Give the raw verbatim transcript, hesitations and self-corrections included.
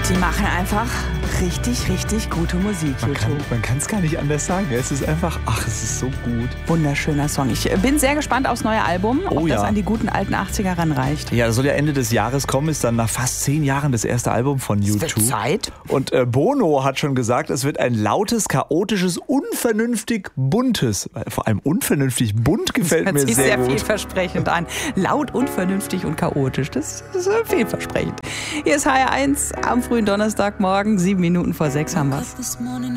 Die machen einfach richtig, richtig gute Musik, Man U zwei. kann es gar nicht anders sagen. Es ist einfach, ach, es ist so gut. Wunderschöner Song. Ich bin sehr gespannt aufs neue Album, Oh ob das ja. an die guten alten achtziger ranreicht. Ja, das soll ja Ende des Jahres kommen, ist dann nach fast zehn Jahren das erste Album von U zwei. Es wird Zeit. Und äh, Bono hat schon gesagt, es wird ein lautes, chaotisches, unvernünftig buntes, äh, vor allem unvernünftig bunt gefällt Hört mir sich sehr, sehr gut. vielversprechend an. Laut, unvernünftig und chaotisch. Das ist äh, vielversprechend. Hier ist H R eins am frühen Donnerstagmorgen. Sieben Minuten vor sechs haben wir's.